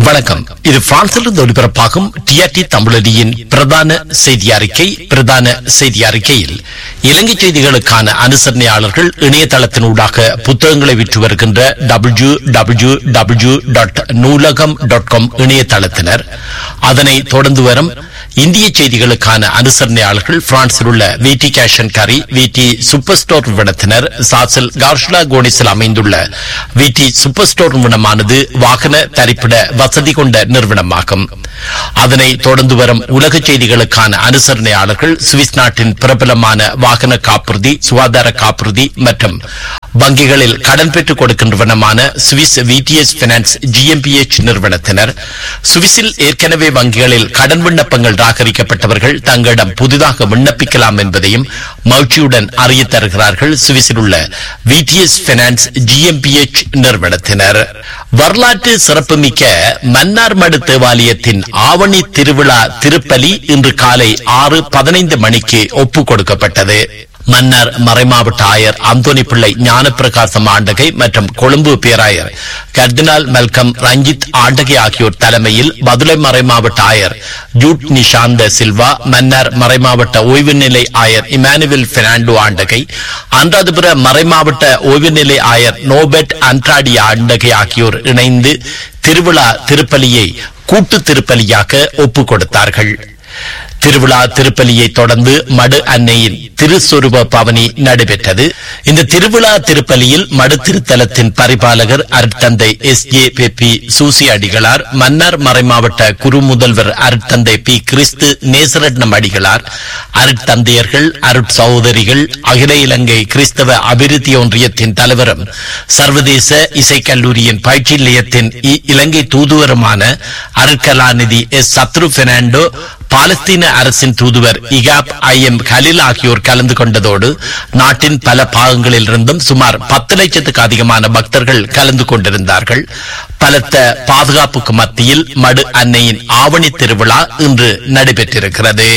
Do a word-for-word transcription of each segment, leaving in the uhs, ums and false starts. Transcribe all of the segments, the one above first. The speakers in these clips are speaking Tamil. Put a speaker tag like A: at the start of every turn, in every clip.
A: வணக்கம். இது பிரான்சிலிருந்து ஒலிபரப்பாகும் டிஆர்டி தமிழொலியின் பிரதான செய்தி அறிக்கை. பிரதான செய்தி அறிக்கையில் இலங்கை செய்திகளுக்கான அனுசரணையாளர்கள் இணையதளத்தினூடாக புத்தகங்களை விற்று வருகின்ற டபிள்யூ டபிள்யூ டபிள்யூ டாட் நூலகம் டாட் காம் இணையதளத்தினர், அதனை தொடர்ந்து வரும் இந்திய செய்திகளுக்கான அனுசரணையாளர்கள் பிரான்சில் உள்ள விடி கேஷ் அண்ட் கரி, விடி சூப்பர் ஸ்டோர் நிறுவனத்தினர், சாசல் கார்ஷ்லா கோனிஸில் அமைந்துள்ள விடி சூப்பர் ஸ்டோர் நிறுவனமானது வாகன தரிப்பிட வசதி கொண்ட நிறுவனமாகும். அதனை தொடர்ந்து வரும் உலக செய்திகளுக்கான அனுசரணையாளர்கள் சுவிஸ் நாட்டின் பிரபலமான வாகன காப்புறுதி, சுகாதார காப்புறுதி மற்றும் வங்கிகளில் கடன் பெற்றுக் கொடுக்கின்றவனமான சுவிஸ் விடிஎஸ் பைனான்ஸ் ஜிஎம்பிஎச் நிறுவனத்தினர், சுவிஸில் ஏற்கனவே வங்கிகளில் கடன் விண்ணப்பங்கள் ராகரிக்கப்பட்டவர்கள் தங்களிடம் புதிதாக விண்ணப்பிக்கலாம் என்பதையும் மகிழ்ச்சியுடன் அறிய தருகிறார்கள் சுவிஸில் உள்ள விடிஎஸ் பைனான்ஸ் ஜிஎம்பிஎச் நிறுவனத்தினர். வரலாற்று சிறப்புமிக்க மன்னார்மடு தேவாலயத்தின் ஆவணி திருவிழா திருப்பலி இன்று காலை ஆறு பதினைந்து மணிக்கு ஒப்புக் கொடுக்கப்பட்டது. மன்னார் மறைமாவட்ட ஆயர் அந்தோனி பிள்ளை ஞானப்பிரகாசம் ஆண்டகை மற்றும் கொழும்பு பேராயர் கர்தினால் மெல்கம் ரஞ்சித் ஆண்டகை ஆகியோர் தலைமையில் மதுரை மறைமாவட்ட ஆயர் ஜூட் நிஷாந்த சில்வா, மன்னார் மறைமாவட்ட ஓய்வு நிலை ஆயர் இமானுவேல் பெர்னாண்டோ ஆண்டகை, அன்றாதுபுர மறைமாவட்ட ஓய்வு நிலை ஆயர் நோபெட் அன்ட்ராடி ஆண்டகை ஆகியோர் இணைந்து திருவிழா திருப்பலியை கூட்டு திருப்பலியாக ஒப்புக் கொடுத்தார்கள். திருவிழா திருப்பலியை தொடர்ந்து மடு அன்னையின் திருஸ்வரூப பவனி நடைபெற்றது. இந்த திருவிழா திருப்பலியில் மடு திருத்தலத்தின் பரிபாலகர் அருட்தந்தை எஸ் ஜே பெப்பி சூசி அடிகளார், மன்னார் மறைமாவட்ட குரு முதல்வர் அருட்தந்தை பி கிறிஸ்து நேசரட்னம் அடிகளார், அருட்தந்தையர்கள், அருட் சகோதரிகள், அகில இலங்கை கிறிஸ்தவ அபிவிருத்தி ஒன்றியத்தின் தலைவரும் சர்வதேச இசைக்கல்லூரியின் பயிற்சி நிலையத்தின் இலங்கை தூதுவருமான அருட்கலாநிதி எஸ் சத்ரு பெர்னாண்டோ, பாலஸ்தீன அரசின் தூதுவர் இகாப் ஐ எம் கலில் ஆகியோர் கலந்து கொண்டதோடு நாட்டின் பல பாகங்களில் இருந்தும் சுமார் பத்து லட்சத்துக்கு அதிகமான பக்தர்கள் கலந்து கொண்டிருந்தார்கள். பலத்த பாதுகாப்புக்கு மத்தியில் மடு அன்னையின் ஆவணி திருவிழா இன்று நடைபெற்றிருக்கிறது.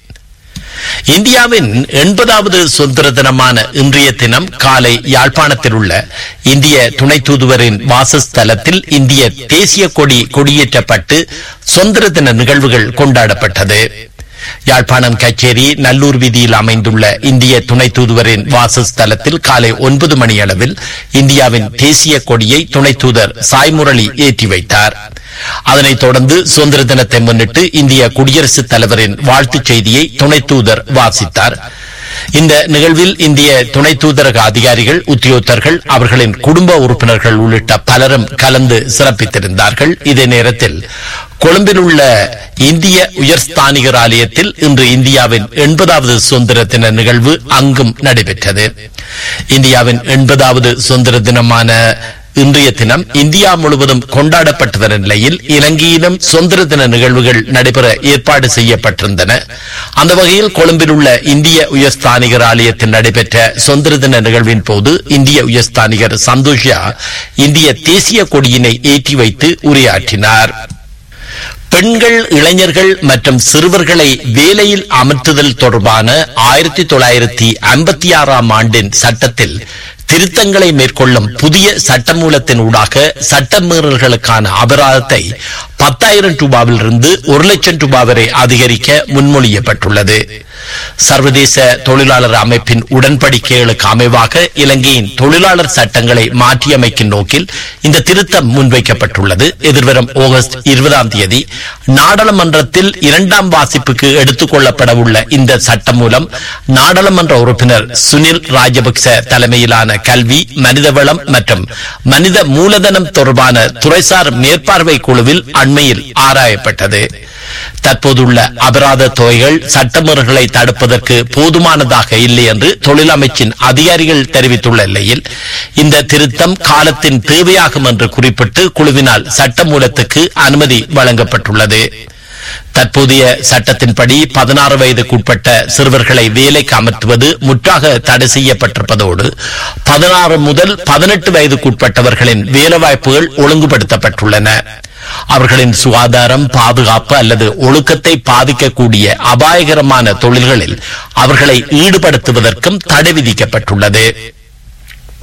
A: இந்தியாவின் எண்பதாவது சுதந்திர தினமான இன்றைய தினம் காலை யாழ்ப்பாணத்தில் உள்ள இந்திய துணை தூதுவரின் வாசஸ்தலத்தில் இந்திய தேசிய கொடி கொடியேற்றப்பட்டு சுதந்திர தின நிகழ்வுகள் கொண்டாடப்பட்டது. யாழ்ப்பாணம் கச்சேரி நல்லூர் வீதியில் அமைந்துள்ள இந்திய துணை தூதுவரின் வாசஸ்தலத்தில் காலை ஒன்பது மணி அளவில் இந்தியாவின் தேசிய கொடியை துணை தூதர் சாய்முரளி ஏற்றி வைத்தார். அதனைத் தொடர்ந்து சுதந்திர தினத்தை முன்னிட்டு இந்திய குடியரசுத் தலைவரின் வாழ்த்துச் செய்தியை துணை தூதர் வாசித்தார். இந்த நிகழ்வில் இந்திய துணை தூதரக அதிகாரிகள், உத்தியோகத்தர்கள், அவர்களின் குடும்ப உறுப்பினர்கள் உள்ளிட்ட பலரும் கலந்து சிறப்பித்திருந்தார்கள். இதே நேரத்தில் கொழும்பில் உள்ள இந்திய உயர்ஸ்தானிகர் ஆலயத்தில் இன்று இந்தியாவின் எண்பதாவது சுதந்திர தின நிகழ்வு அங்கும் நடைபெற்றது. இந்தியாவின் எண்பதாவது சுதந்திர தினமான இன்றைய தினம் இந்தியா முழுவதும் கொண்டாடப்பட்டு வரும் நிலையில் இலங்கையிலும் சுதந்திர தின நிகழ்வுகள் நடைபெற ஏற்பாடு செய்யப்பட்டிருந்தன. அந்த வகையில் கொழும்பில் உள்ள இந்திய உயர்ஸ்தானிகர் ஆலயத்தில் நடைபெற்ற சுதந்திர தின நிகழ்வின் போது இந்திய உயர்ஸ்தானிகர் சந்தோஷியா இந்திய தேசிய கொடியினை ஏற்றி வைத்து உரையாற்றினார். பெண்கள், இளைஞர்கள் மற்றும் சிறுவர்களை வேலையில் அமர்த்துதல் தொடர்பான ஆயிரத்தி தொள்ளாயிரத்தி ஐம்பத்தி ஆறாம் ஆண்டின் சட்டத்தில் திருத்தங்களை மேற்கொள்ளும் புதிய சட்டமூலத்தின் ஊடாக சட்டமீறல்களுக்கான அபராதத்தை பத்தாயிரம் ரூபாவில் இருந்து ஒரு லட்சம் ரூபாய் வரை அதிகரிக்க முன்மொழியப்பட்டுள்ளது. சர்வதேச தொழிலாளர் அமைப்பின் உடன்படிக்கைகளுக்கு அமைவாக இலங்கையின் தொழிலாளர் சட்டங்களை மாற்றியமைக்கும் நோக்கில் இந்த திருத்தம் முன்வைக்கப்பட்டுள்ளது. எதிர்வரும் ஆகஸ்ட் இருபதாம் தேதி நாடாளுமன்றத்தில் இரண்டாம் வாசிப்புக்கு எடுத்துக் கொள்ளப்பட உள்ள இந்த சட்டம் மூலம் நாடாளுமன்ற உறுப்பினர் சுனில் ராஜபக்ச தலைமையிலான கல்வி, மனிதவளம் மற்றும் மனித மூலதனம் தொடர்பான துறைசார் மேற்பார்வை குழுவில் அண்மையில் ஆராயப்பட்டது. தற்போதுள்ள அபராத தொகைகள் சட்டமீறல்களை தடுப்பதற்கு போதுமானதாக இல்லை என்று தொழிலமைச்சின் அதிகாரிகள் தெரிவித்துள்ள நிலையில் இந்த திருத்தம் காலத்தின் தேவையாகும் என்று குறிப்பிட்டு குழுவினால் சட்டமூலத்துக்கு அனுமதி வழங்கப்பட்டுள்ளது. தற்போதைய சட்டத்தின்படி பதினாறு வயதுக்குட்பட்ட சிறுவர்களை வேலைக்கு அமர்த்துவது முற்றாக தடை செய்யப்பட்டிருப்பதோடு பதினாறு முதல் பதினெட்டு வயதுக்குட்பட்டவர்களின் வேலைவாய்ப்புகள் ஒழுங்குபடுத்தப்பட்டுள்ளன. அவர்களின் சுகாதாரம், பாதுகாப்பு அல்லது ஒழுக்கத்தை பாதிக்கக்கூடிய அபாயகரமான தொழில்களில் அவர்களை ஈடுபடுத்துவதற்கும் தடை விதிக்கப்பட்டுள்ளது.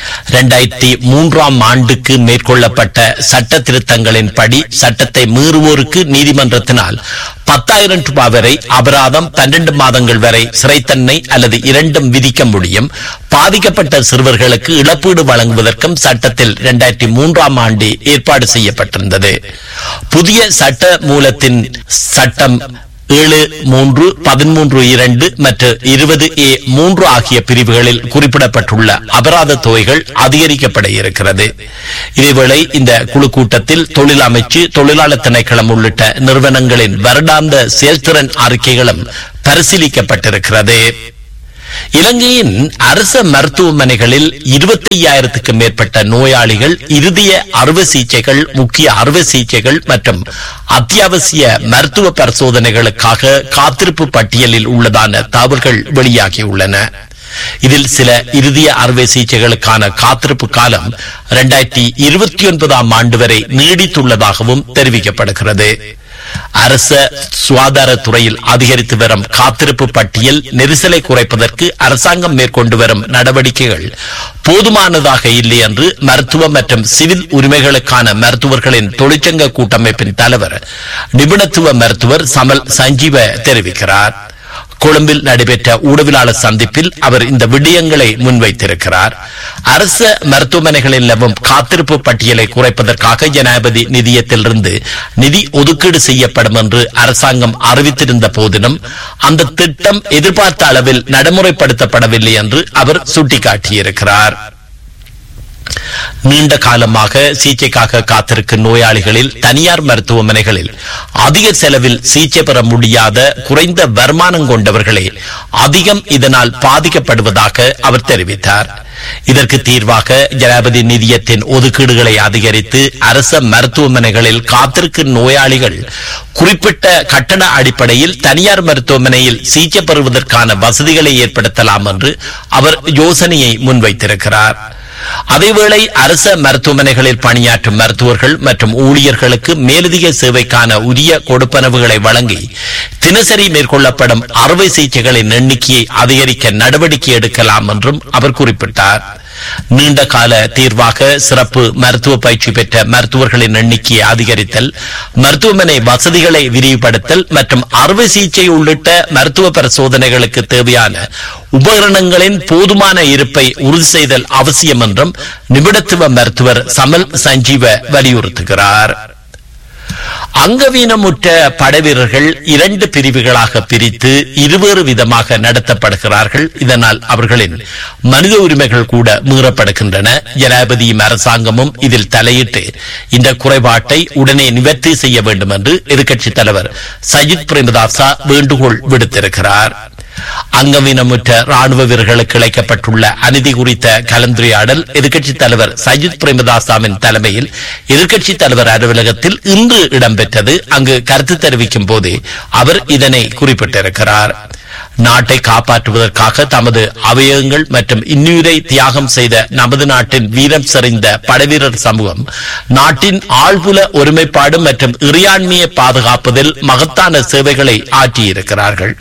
A: இரண்டாயிரத்தி மூன்றாம் ஆண்டுக்கு மேற்கொள்ளப்பட்ட சட்ட திருத்தங்களின்படி சட்டத்தை மீறுவோருக்கு நீதிமன்றத்தினால் பத்தாயிரம் ரூபாய் வரை அபராதம், பன்னிரண்டு மாதங்கள் வரை சிறை தண்டனை அல்லது இரண்டும் விதிக்க முடியும். பாதிக்கப்பட்ட சிறுவர்களுக்கு இழப்பீடு வழங்குவதற்கும் சட்டத்தில் இரண்டாயிரத்தி மூன்றாம் ஆண்டு ஏற்பாடு செய்யப்பட்டிருந்தது. புதிய சட்ட மூலத்தின் சட்டம் ஏழு மூன்று பதிமூன்று இரண்டு மற்றும் இருபது ஏ மூன்று ஆகிய பிரிவுகளில் குறிப்பிடப்பட்டுள்ள அபராத தொகைகள் அதிகரிக்கப்பட இருக்கிறது. இதேவேளை இந்த குழு கூட்டத்தில் தொழில் அமைச்சு, தொழிலாளர் திணைக்களம் உள்ளிட்ட நிறுவனங்களின் வருடாந்த செயல்திறன் அறிக்கைகளும் பரிசீலிக்கப்பட்டிருக்கிறது. இலங்கையின் அரச மருத்துவமனைகளில் இருபத்தி ஐயாயிரத்துக்கும் மேற்பட்ட நோயாளிகள் இருதய அறுவை சிகிச்சைகள், முக்கிய அறுவை சிகிச்சைகள் மற்றும் அத்தியாவசிய மருத்துவ பரிசோதனைகளுக்காக காத்திருப்பு பட்டியலில் உள்ளதான தகவல்கள் வெளியாகியுள்ளன. இதில் சில இருதய அறுவை சிகிச்சைகளுக்கான காத்திருப்பு காலம் இரண்டாயிரத்தி இருபத்தி ஒன்பதாம் ஆண்டு வரை நீடித்துள்ளதாகவும் தெரிவிக்கப்படுகிறது. அரச சுகாதாரத்துறையில் அதிகரித்து வரும் காத்திருப்பு பட்டியல் நெரிசலை குறைப்பதற்கு அரசாங்கம் மேற்கொண்டு வரும் நடவடிக்கைகள் போதுமானதாக இல்லை என்று மருத்துவ மற்றும் சிவில் உரிமைகளுக்கான மருத்துவர்களின் தொழிற்சங்க கூட்டமைப்பின் தலைவர் நிபுணத்துவ மருத்துவர் சமல் சஞ்சீவ தெரிவிக்கிறார். கொழும்பில் நடைபெற்ற ஊடகவியலாளர் சந்திப்பில் அவர் இந்த விடயங்களை முன்வைத்திருக்கிறார். அரச மருத்துவமனைகளில் நிலவும் காத்திருப்பு பட்டியலை குறைப்பதற்காக ஜனாதிபதி நிதியத்திலிருந்து நிதி ஒதுக்கீடு செய்யப்படும் என்று அரசாங்கம் அறிவித்திருந்த போதிலும் அந்த திட்டம் எதிர்பார்த்த அளவில் நடைமுறைப்படுத்தப்படவில்லை என்று அவர் சுட்டிக்காட்டியிருக்கிறார். நீண்ட காலமாக சிகிச்சைக்காக காத்திருக்கும் நோயாளிகளில் தனியார் மருத்துவமனைகளில் அதிக செலவில் சிகிச்சை பெற முடியாத குறைந்த வருமானம் கொண்டவர்களே அதிகம் இதனால் பாதிக்கப்படுவதாக அவர் தெரிவித்தார். இதற்கு தீர்வாக ஜனாதிபதி நிதியத்தின் ஒதுக்கீடுகளை அதிகரித்து அரச மருத்துவமனைகளில் காத்திருக்கும் நோயாளிகள் குறிப்பிட்ட கட்டண அடிப்படையில் தனியார் மருத்துவமனையில் சிகிச்சை பெறுவதற்கான வசதிகளை ஏற்படுத்தலாம் என்று அவர் யோசனையை முன்வைத்திருக்கிறார். அதேவேளை அரச மருத்துவமனைகளில் பணியாற்றும் மருத்துவர்கள் மற்றும் ஊழியர்களுக்கு மேலதிக சேவைக்கான உரிய கொடுப்பனவுகளை வழங்கி தினசரி மேற்கொள்ளப்படும் அறுவை சிகிச்சைகளின் எண்ணிக்கையை அதிகரிக்க நடவடிக்கை எடுக்கலாம் என்றும் அவர் குறிப்பிட்டார். நீண்ட கால தீர்வாக சிறப்பு மருத்துவ பயிற்சி பெற்ற மருத்துவர்களின் எண்ணிக்கையை அதிகரித்தல், மருத்துவமனை வசதிகளை விரிவுபடுத்தல் மற்றும் அறுவை சிகிச்சை உள்ளிட்ட மருத்துவ பரிசோதனைகளுக்கு தேவையான உபகரணங்களின் போதுமான இருப்பை உறுதி செய்தல் அவசியம் என்றும் நிபுணத்துவ மருத்துவர் சமல் சஞ்சீவ வலியுறுத்துகிறார். அங்கவீனமுற்ற படைவீரர்கள் இரண்டு பிரிவுகளாக பிரித்து இருவேறு விதமாக நடத்தப்படுகிறார்கள். இதனால் அவர்களின் மனித உரிமைகள் கூட மீறப்படுகின்றன. ஜனாதிபதியும் அரசாங்கமும் இதில் தலையிட்டு இந்த குறைபாட்டை உடனே நிவர்த்தி செய்ய வேண்டும் என்று எதிர்க்கட்சித் தலைவர் சஜித் பிரேமதாசா வேண்டுகோள் விடுத்திருக்கிறார். அங்கவீனமுற்ற ராணுவ வீரர்களுக்கு இழைக்கப்பட்டுள்ள அநீதி குறித்த கலந்துரையாடல் எதிர்க்கட்சித் தலைவர் சஜித் பிரேமதாசாவின் தலைமையில் எதிர்க்கட்சித் தலைவர் அலுவலகத்தில் இன்று இடம்பெற்றது. அங்கு கருத்து தெரிவிக்கும் போது அவர் இதனை குறிப்பிட்டிருக்கிறார். நாட்டை காப்பாற்றுவதற்காக தமது அவயவங்கள் மற்றும் இன்னுயிரை தியாகம் செய்த நமது நாட்டின் வீரம் செறிந்த படைவீரர் சமூகம் நாட்டின் ஆழ்புல ஒருமைப்பாடு மற்றும் இறையாண்மையை பாதுகாப்பதில் மகத்தான சேவைகளை ஆற்றியிருக்கிறார்கள்.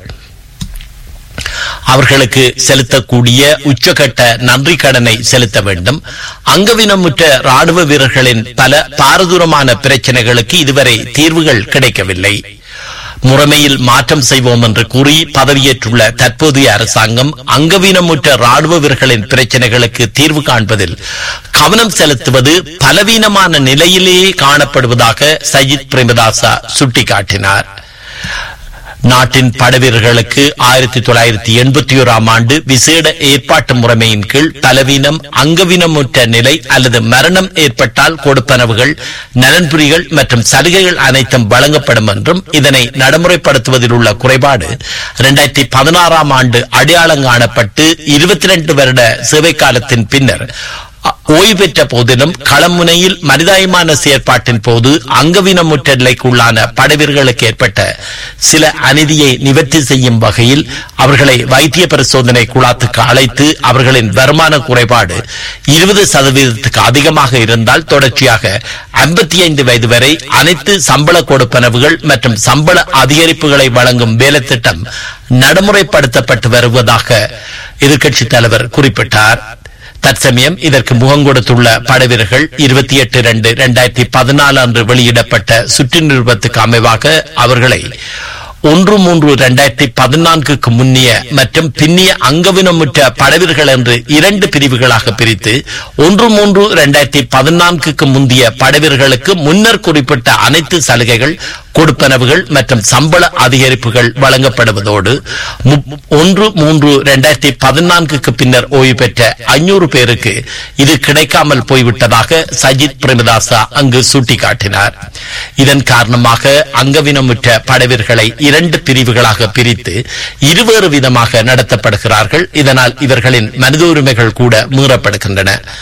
A: அவர்களுக்கு செலுத்தக்கூடிய உச்சகட்ட நன்றி கடனை செலுத்த வேண்டும். அங்கவீனமுற்ற ராணுவ வீரர்களின் பல பாரதூரமான பிரச்சனைகளுக்கு இதுவரை தீர்வுகள் கிடைக்கவில்லை. முறைமையில் மாற்றம் செய்வோம் என்று கூறி பதவியேற்றுள்ள தற்போதைய அரசாங்கம் அங்கவீனமுற்ற ராணுவ வீரர்களின் பிரச்சனைகளுக்கு தீர்வு காண்பதில் கவனம் செலுத்துவது பலவீனமான நிலையிலேயே காணப்படுவதாக சஜித் பிரேமதாசா சுட்டிக்காட்டினார். நாட்டின் படைவீரர்களுக்கு ஆயிரத்தி தொள்ளாயிரத்தி எண்பத்தி ஓராம் ஆண்டு விசேட ஏற்பாட்டு முறைமையின் கீழ் பலவீனம், அங்கவீனமுற்ற நிலை அல்லது மரணம் ஏற்பட்டால் கொடுப்பனவுகள், நலன்புரிகள் மற்றும் சலுகைகள் அனைத்தும் வழங்கப்படும் என்றும் இதனை நடைமுறைப்படுத்துவதில் உள்ள குறைபாடு இரண்டாயிரத்தி பதினாறாம் ஆண்டு அடையாளம் காணப்பட்டு இருபத்தி இரண்டு வருட சேவை காலத்தின் பின்னர் ஓய்வு பெற்ற போதிலும் களமுனையில் மனிதாயமான செயற்பாட்டின் போது அங்கவீனமுற்ற நிலைக்கு உள்ளான படைவீரர்களுக்கு ஏற்பட்ட சில அநீதியை நிவர்த்தி செய்யும் வகையில் அவர்களை வைத்திய பரிசோதனை குழாத்துக்கு அழைத்து அவர்களின் வருமான குறைபாடு இருபது சதவீதத்துக்கு அதிகமாக இருந்தால் தொடர்ச்சியாக ஐம்பத்தி ஐந்து வயது வரை அனைத்து சம்பள கொடுப்பனவுகள் மற்றும் சம்பள அதிகரிப்புகளை வழங்கும் வேலை திட்டம் நடைமுறைப்படுத்தப்பட்டு வருவதாக எதிர்க்கட்சித் தலைவர் குறிப்பிட்டார். தற்சமயம் இதற்கு முகம் கொடுத்துள்ள படைவீரர்கள் இருபத்தி எட்டு இரண்டு இரண்டாயிரத்தி பதினாலு அன்று வெளியிடப்பட்ட சுற்று நிருபத்துக்கு அமைவாக அவர்களை ஒன்று மூன்று இரண்டாயிரத்தி பதினான்குக்கு முன்னிய மற்றும் பின்னிய அங்கவினமுற்ற படைவீரர்கள் என்று இரண்டு பிரிவுகளாக பிரித்து ஒன்று மூன்று இரண்டாயிரத்தி பதினான்குக்கு முந்தைய படைவீரர்களுக்கு முன்னர் குறிப்பிட்ட அனைத்து சலுகைகள் கொடுப்பனவுகள் மற்றும் சம்பள அதிகரிப்புகள் வழங்கப்படுவதோடு ஒன்று மூன்று இரண்டாயிரத்தி பதினான்குக்கு பின்னர் ஓய்வு பெற்ற ஐநூறு பேருக்கு இது கிடைக்காமல் போய்விட்டதாக சஜித் பிரேமதாசா அங்கு சுட்டிக்காட்டினார். இதன் காரணமாக அங்கவினமுற்ற படைவீரர்களை இரண்டு பிரிவுகளாக பிரித்து இருவேறு விதமாக நடத்தப்படுகிறார்கள். இதனால் இவர்களின் மனித உரிமைகள் கூட மீறப்படுகின்றன.